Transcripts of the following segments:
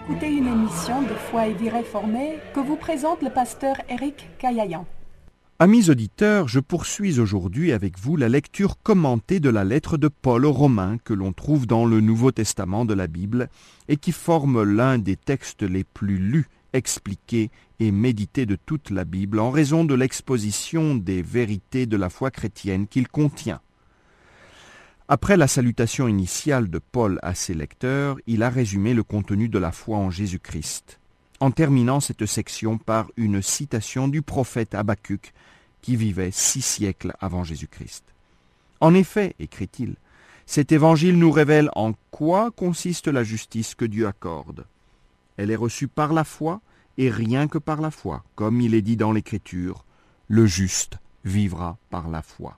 écouter une émission de Foi et Vie réformée que vous présente le pasteur Éric Caillayan. Amis auditeurs, je poursuis aujourd'hui avec vous la lecture commentée de la lettre de Paul aux Romains que l'on trouve dans le Nouveau Testament de la Bible et qui forme l'un des textes les plus lus, expliqués et médités de toute la Bible en raison de l'exposition des vérités de la foi chrétienne qu'il contient. Après la salutation initiale de Paul à ses lecteurs, il a résumé le contenu de la foi en Jésus-Christ, en terminant cette section par une citation du prophète Habacuc qui vivait 6 siècles avant Jésus-Christ. En effet, écrit-il, cet évangile nous révèle en quoi consiste la justice que Dieu accorde. Elle est reçue par la foi et rien que par la foi, comme il est dit dans l'Écriture, le juste vivra par la foi.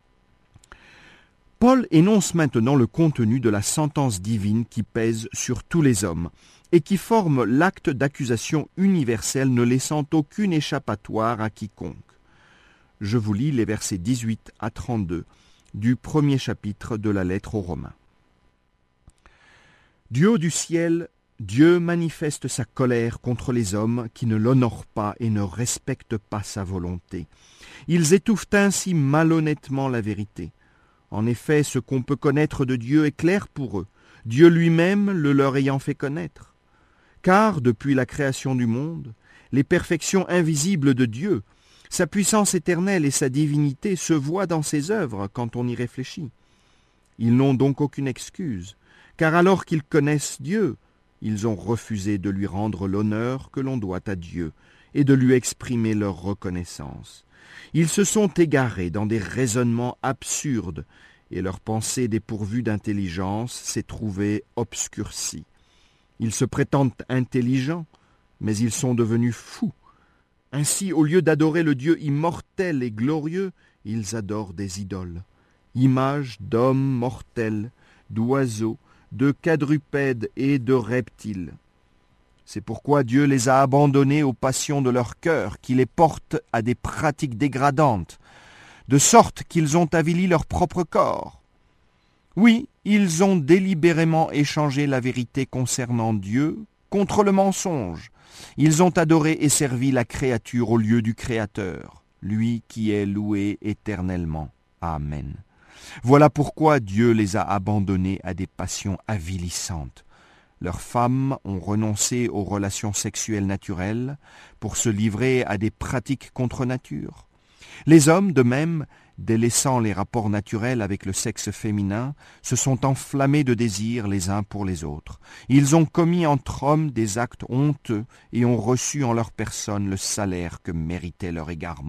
Paul énonce maintenant le contenu de la sentence divine qui pèse sur tous les hommes et qui forme l'acte d'accusation universel ne laissant aucune échappatoire à quiconque. Je vous lis les versets 18 à 32 du premier chapitre de la lettre aux Romains. Du haut du ciel, Dieu manifeste sa colère contre les hommes qui ne l'honorent pas et ne respectent pas sa volonté. Ils étouffent ainsi malhonnêtement la vérité. En effet, ce qu'on peut connaître de Dieu est clair pour eux, Dieu lui-même le leur ayant fait connaître. Car, depuis la création du monde, les perfections invisibles de Dieu, sa puissance éternelle et sa divinité se voient dans ses œuvres quand on y réfléchit. Ils n'ont donc aucune excuse, car alors qu'ils connaissent Dieu, ils ont refusé de lui rendre l'honneur que l'on doit à Dieu et de lui exprimer leur reconnaissance. Ils se sont égarés dans des raisonnements absurdes et leur pensée dépourvue d'intelligence s'est trouvée obscurcie. Ils se prétendent intelligents, mais ils sont devenus fous. Ainsi, au lieu d'adorer le Dieu immortel et glorieux, ils adorent des idoles, images d'hommes mortels, d'oiseaux, de quadrupèdes et de reptiles. C'est pourquoi Dieu les a abandonnés aux passions de leur cœur, qui les portent à des pratiques dégradantes, de sorte qu'ils ont avili leur propre corps. Oui, ils ont délibérément échangé la vérité concernant Dieu contre le mensonge. Ils ont adoré et servi la créature au lieu du Créateur, lui qui est loué éternellement. Amen. Voilà pourquoi Dieu les a abandonnés à des passions avilissantes. Leurs femmes ont renoncé aux relations sexuelles naturelles pour se livrer à des pratiques contre nature. Les hommes, de même, délaissant les rapports naturels avec le sexe féminin, se sont enflammés de désir les uns pour les autres. Ils ont commis entre hommes des actes honteux et ont reçu en leur personne le salaire que méritait leur égarement.